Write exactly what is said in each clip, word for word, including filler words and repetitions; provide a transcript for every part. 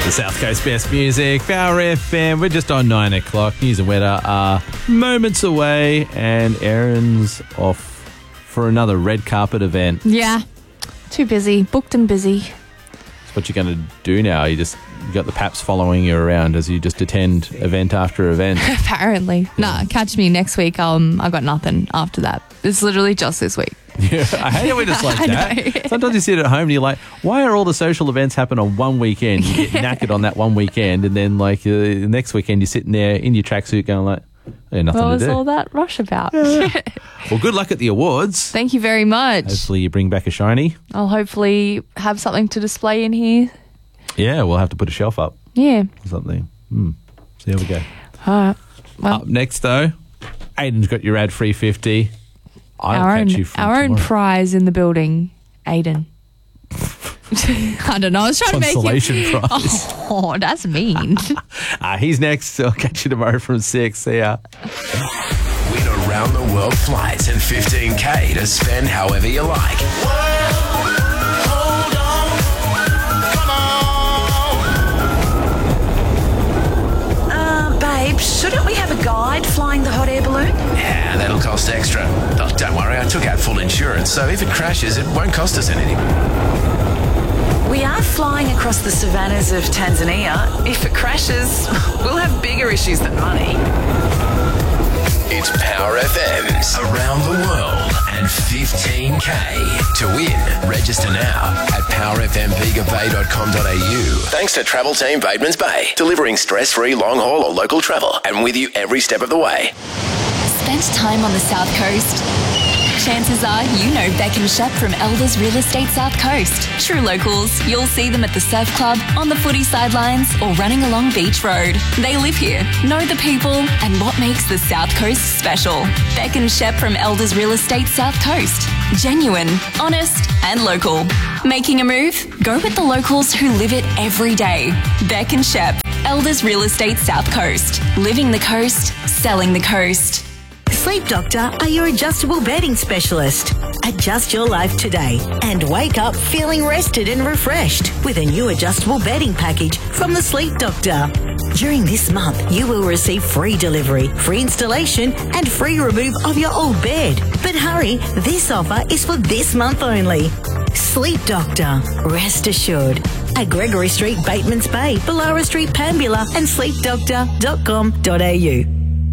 The South Coast Best Music, Power F M. We're just on nine o'clock. News and weather are moments away, and Erin's off for another red carpet event. Yeah, too busy. Booked and busy. So what you're going to do now? You just you got the Paps following you around as you just attend event after event. Apparently. Yeah. Nah, catch me next week. Um, I've got nothing after that. It's literally just this week. Yeah, I hate it when it's like that. Sometimes you sit at home and you're like, why are all the social events happen on one weekend? You get knackered on that one weekend, and then like uh, the next weekend you're sitting there in your tracksuit going like, hey, nothing what to was do. all that rush about? Yeah. Well, good luck at the awards. Thank you very much. Hopefully you bring back a shiny. I'll hopefully have something to display in here. Yeah, we'll have to put a shelf up. Yeah. Or something. Hmm. So here we go. All right. Well, up next, though, Aiden's got your ad-free fifty. I'll our catch own, you from our own tomorrow. prize in the building, Aiden. I don't know. I was trying Consolation to make you... prize. Oh, that's mean. uh, he's next. I'll catch you tomorrow from six. See ya. Win around the world flights and fifteen K to spend however you like. Hold on, come on. Uh, babe, shouldn't we have a guide flying the hot air balloon? Yeah, that'll cost extra. Oh, don't worry, I took out full insurance, so if it crashes, it won't cost us anything. We are flying across the savannas of Tanzania. If it crashes, we'll have bigger issues than money. It's Power F M's Around the World and fifteen K. To win, register now at power f m bega bay dot com dot a u. Thanks to Travel Team Batemans Bay, delivering stress-free long-haul or local travel and with you every step of the way. Spent time on the South Coast? Chances are you know Beck and Shep from Elders Real Estate South Coast. True locals, you'll see them at the surf club, on the footy sidelines, or running along Beach Road. They live here, know the people, and what makes the South Coast special. Beck and Shep from Elders Real Estate South Coast. Genuine, honest, and local. Making a move? Go with the locals who live it every day. Beck and Shep, Elders Real Estate South Coast. Living the coast, selling the coast. Sleep Doctor are your adjustable bedding specialist. Adjust your life today and wake up feeling rested and refreshed with a new adjustable bedding package from the Sleep Doctor. During this month, you will receive free delivery, free installation and free remove of your old bed. But hurry, this offer is for this month only. Sleep Doctor, rest assured. At Gregory Street, Batemans Bay, Ballara Street, Pambula and sleep doctor dot com dot a u.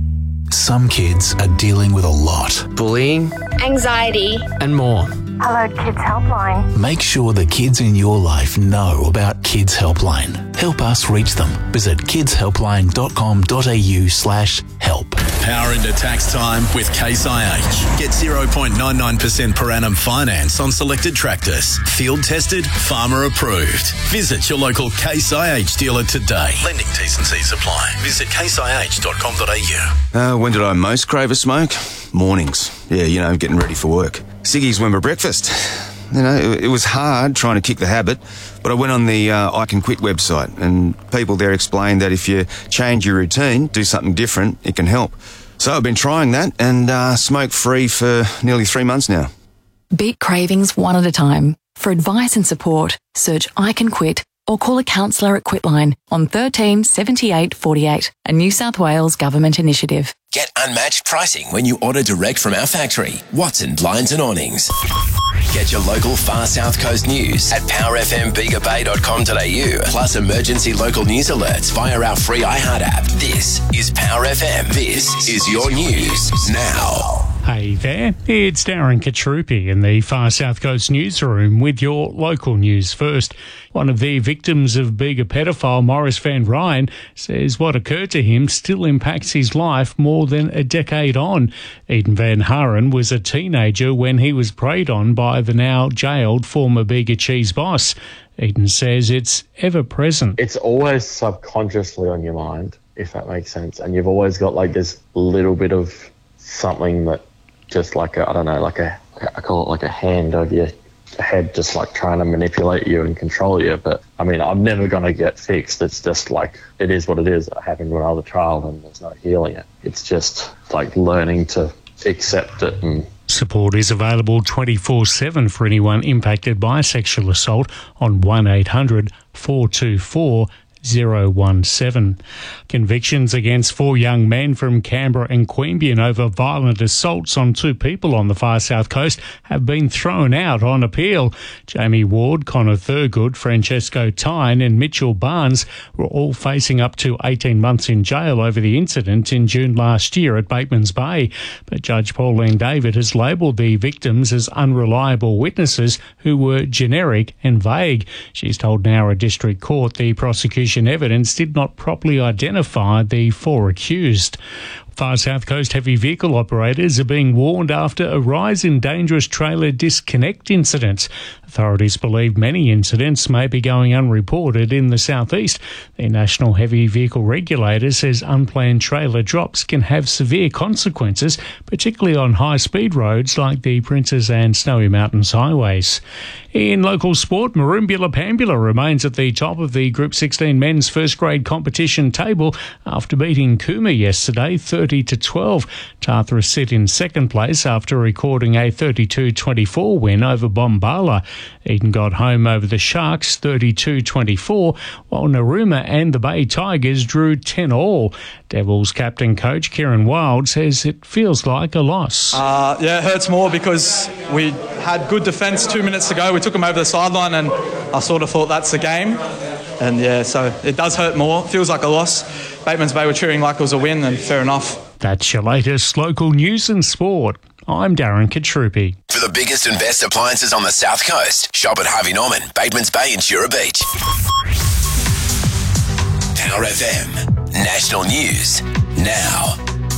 Some kids are dealing with a lot. Bullying, anxiety, and more. Hello Kids Helpline. Make sure the kids in your life know about Kids Helpline. Help us reach them. Visit kids helpline dot com dot a u slash help. Power into tax time with Case I H. Get zero point nine nine percent per annum finance on selected tractors. Field tested, farmer approved. Visit your local Case I H dealer today. Lending T's and C's apply. Visit case i h dot com dot a u. Uh, when did I most crave a smoke? Mornings. Yeah, you know, getting ready for work. Ciggies went for breakfast. You know, it, it was hard trying to kick the habit, but I went on the uh, I Can Quit website, and people there explained that if you change your routine, do something different, it can help. So I've been trying that and uh, smoke-free for nearly three months now. Beat cravings one at a time. For advice and support, search I Can Quit or call a counsellor at Quitline on thirteen seventy-eight forty-eight, a New South Wales government initiative. Get unmatched pricing when you order direct from our factory, Watson Blinds and Awnings. Get your local far South Coast news at power f m bega bay dot com dot a u, plus emergency local news alerts via our free iHeart app. This is Power F M. This is your news now. Hey there, it's Darren Katrupi in the Far South Coast newsroom with your local news first. One of the victims of Bega pedophile Morris Van Ryn says what occurred to him still impacts his life more than a decade on. Eden Van Haren was a teenager when he was preyed on by the now jailed former Bega Cheese boss. Eden says it's ever present. It's always subconsciously on your mind, if that makes sense. And you've always got like this little bit of something that just like a, I don't know, like a, I call it like a hand over your head, just like trying to manipulate you and control you. But I mean, I'm never going to get fixed. It's just like, it is what it is. It happened with another child and there's no healing it. It's just like learning to accept it. And support is available twenty-four seven for anyone impacted by sexual assault on one eight hundred four two four zero one seven. Convictions against four young men from Canberra and Queanbeyan over violent assaults on two people on the far south coast have been thrown out on appeal. Jamie Ward, Connor Thurgood, Francesco Tyne and Mitchell Barnes were all facing up to eighteen months in jail over the incident in June last year at Bateman's Bay. But Judge Pauline David has labelled the victims as unreliable witnesses who were generic and vague. She's told Nowra District Court the prosecution evidence did not properly identify the four accused. Far South Coast heavy vehicle operators are being warned after a rise in dangerous trailer disconnect incidents. Authorities believe many incidents may be going unreported in the southeast. The National Heavy Vehicle Regulator says unplanned trailer drops can have severe consequences, particularly on high-speed roads like the Princes and Snowy Mountains highways. In local sport, Maroonbula Pambula remains at the top of the Group sixteen men's first grade competition table after beating Cooma yesterday thirty to twelve. Tarthra sit in second place after recording a thirty-two twenty-four win over Bombala. Eden got home over the Sharks thirty-two twenty-four, while Narooma and the Bay Tigers drew ten all. Devils captain coach Kieran Wild says it feels like a loss. Uh, yeah, it hurts more because we had good defence two minutes to go. We took them over the sideline and I sort of thought that's the game. And yeah, so it does hurt more. It feels like a loss. Bateman's Bay were cheering like it was a win, and fair enough. That's your latest local news and sport. I'm Darren Katrupi. For the biggest and best appliances on the South Coast, shop at Harvey Norman, Bateman's Bay and Shura Beach. Power F M, National News, now.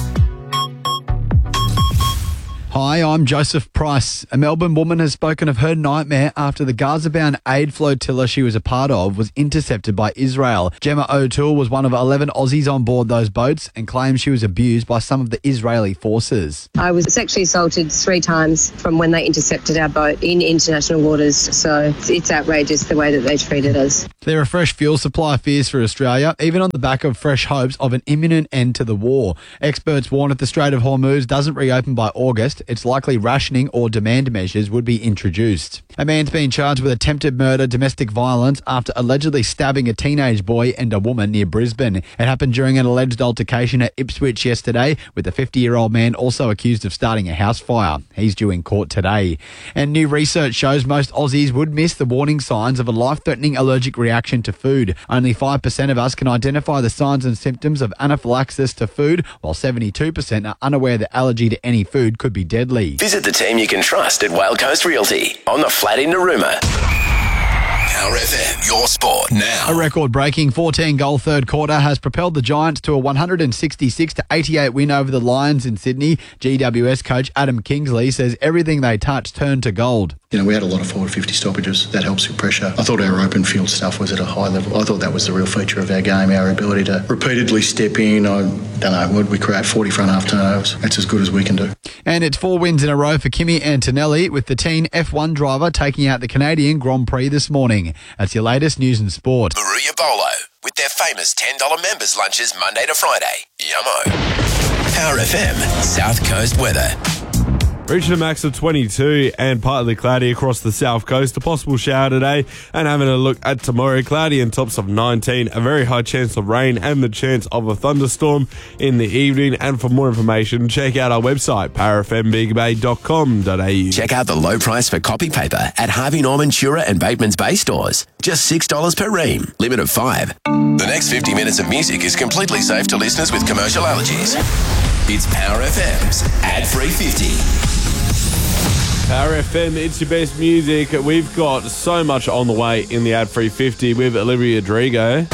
Hi, I'm Joseph Price. A Melbourne woman has spoken of her nightmare after the Gaza-bound aid flotilla she was a part of was intercepted by Israel. Gemma O'Toole was one of eleven Aussies on board those boats and claims she was abused by some of the Israeli forces. I was sexually assaulted three times from when they intercepted our boat in international waters, so it's outrageous the way that they treated us. There are fresh fuel supply fears for Australia, even on the back of fresh hopes of an imminent end to the war. Experts warn if the Strait of Hormuz doesn't reopen by August, it's likely rationing or demand measures would be introduced. A man's been charged with attempted murder, domestic violence, after allegedly stabbing a teenage boy and a woman near Brisbane. It happened during an alleged altercation at Ipswich yesterday, with a fifty-year-old man also accused of starting a house fire. He's due in court today. And new research shows most Aussies would miss the warning signs of a life-threatening allergic reaction to food. Only five percent of us can identify the signs and symptoms of anaphylaxis to food, while seventy-two percent are unaware that allergy to any food could be deadly. Visit the team you can trust at Whale Coast Realty on the flat in Narooma. Power F M, your sport now. A record-breaking fourteen-goal third quarter has propelled the Giants to a one hundred sixty-six to eighty-eight win over the Lions in Sydney. G W S coach Adam Kingsley says everything they touch turned to gold. You know, we had a lot of forward fifty stoppages. That helps with pressure. I thought our open field stuff was at a high level. I thought that was the real feature of our game, our ability to repeatedly step in. I don't know, would we create forty front half turnovers? That's as good as we can do. And it's four wins in a row for Kimi Antonelli, with the teen F one driver taking out the Canadian Grand Prix this morning. That's your latest news and sport. Maruya Bolo, with their famous ten dollars members lunches Monday to Friday. Yummo. Power F M, South Coast weather. Reaching a max of twenty-two and partly cloudy across the south coast. A possible shower today, and having a look at tomorrow, cloudy and tops of nineteen. A very high chance of rain and the chance of a thunderstorm in the evening. And for more information, check out our website, power f m bega bay dot com dot a u. Check out the low price for copy paper at Harvey Norman, Shura and Bateman's Bay stores. Just six dollars per ream. Limit of five. The next fifty minutes of music is completely safe to listeners with commercial allergies. It's Power F M's Ad Free fifty. Power F M, it's your best music. We've got so much on the way in the Ad Free fifty with Olivia Rodrigo.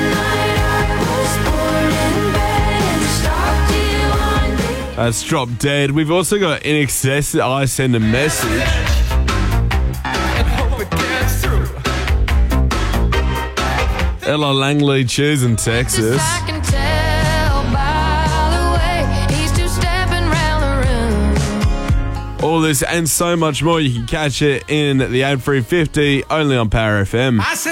That's Drop Dead. We've also got In Excess, I Send a Message. Ella Langley, choosing Texas. All this and so much more, you can catch it in the Ad Free fifty, only on Power F M.